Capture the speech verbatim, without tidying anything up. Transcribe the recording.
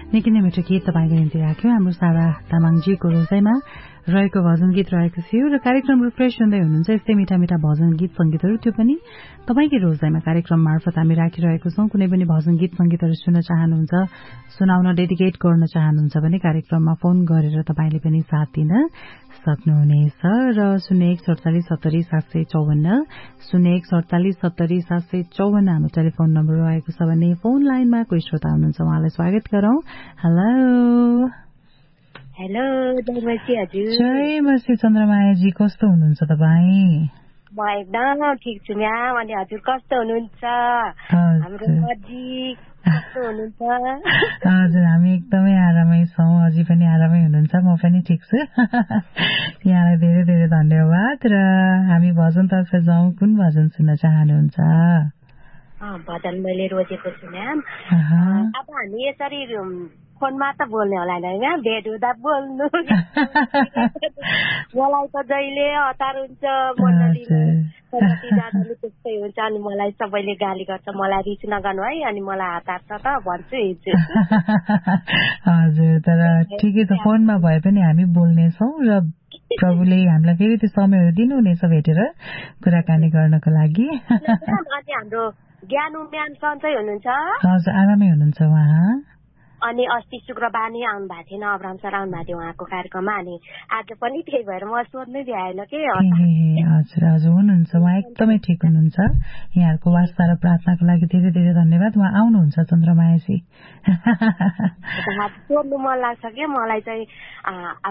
निकै नै मिठो गीत तपाईँको निम्ति राख्यौं। हाम्रो सारा तामाङजीको रोजाइमा रहेको भजन गीत रहेको थियो र कार्यक्रम रिफ्रेश हुँदै हुनुहुन्छ। यस्तै मिठा मिठा भजन गीत संगीतहरू त्यो पनि तपाईँकै रोजाइमा कार्यक्रम मार्फत हामी राखिरहेको छौं। कुनै पनि भजन गीत संगीतहरू सुन्न चाहनुहुन्छ, सुनाउन डेडिकेट गर्न चाहनुहुन्छ भने कार्यक्रममा फोन गरेर तपाईँले पनि साथ दिन सक्नुहुनेछ र शून्य एक सडचालिस सत्तरी सात सय चौवन्न शून्य एक सडचालिस सत्तरी सात सय चौवन्न हाम्रो टेलिफोन नम्बर रहेको छ भने फोन लाइनमा कोही श्रोता हुनुहुन्छ, उहाँलाई स्वागत गरौं। हेलो हेलो जय मर्सी हजुर। जय मर्सी चन्द्रमायाजी, कस्तो हुनुहुन्छ तपाईँ? म एकदम ठिक छु म्याम। अनि हजुर कस्तो हुनुहुन्छ? हाम्रो अजी कस्तो हुनुहुन्छ? हजुर हामी एकदमै आरामै छौँ, अझै पनि आरामै हुनुहुन्छ, म पनि ठिक छु। यहाँलाई धेरै धेरै धन्यवाद। र हामी भजनतर्फ जाउँ, कुन भजन सुन्न चाहनुहुन्छ? भजन मैले रोजेको छु म्याम। अब हामी यसरी फोनमा त बोल्ने होला होइन, भेट हुँदा बोल्नु मलाई त जहिले हतार हुन्छ, मण्डलीले त्यस्तै हुन्छ। अनि मलाई सबैले गाली गर्छ, मलाई रिस नगर्नु है, अनि मलाई हतार छ त भन्छु हिजो। हजुर, तर ठिकै छ, फोनमा भए पनि हामी बोल्नेछौँ र प्रभुले हामीलाई फेरि त्यो समयहरू दिनुहुनेछ भेटेर कुराकानी गर्नको लागि। अनि हाम्रो ज्ञानु म्याम सन्चै हुनुहुन्छ? हजुर, आरामै हुनुहुन्छ उहाँ। अनि अस्ति शुक्रबार नै आउनु भएको थिएन, अब्राम सर आउनु भएको थियो उहाँको कार्यक्रममा। अनि आज पनि त्यही भएर म सोध्नै भ्याएन के। हजुर हजुर हुनुहुन्छ, उहाँ एकदमै ठिक हुनुहुन्छ। यहाँहरूको वास्ता र प्रार्थनाको लागि धेरै धेरै धन्यवाद। उहाँ आउनुहुन्छ चन्द्रमायाजी। सोध्नु मन लाग्छ कि मलाई चाहिँ